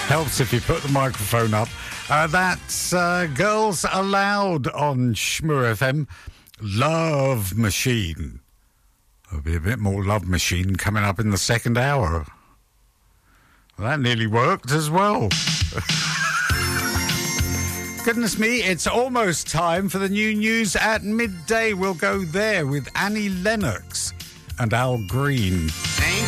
Helps if you put the microphone up. That's Girls Aloud on Shmur FM. Love Machine. There'll be a bit more Love Machine coming up in the second hour. Well, that nearly worked as well. Goodness me, it's almost time for the new news at midday. We'll go there with Annie Lennox and Al Green. Ain't